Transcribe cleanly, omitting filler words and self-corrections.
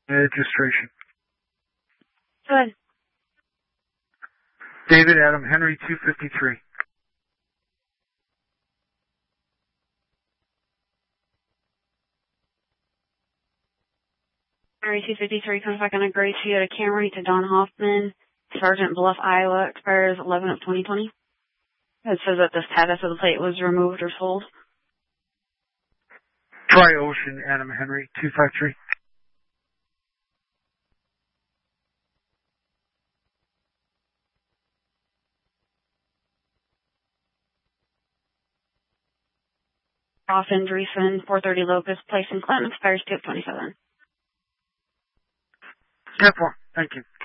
Registration. Good. David Adam Henry 253. Henry 253 comes back on a gray Toyota Camry to Don Hoffman, Sergeant Bluff, Iowa, expires 11 of 2020. It says that the status of the plate was removed or sold. Tri-Ocean Adam Henry 253. Off Andreessen, 430 Locust, place in Clinton, expires 2 of 27. 10-4. Thank you.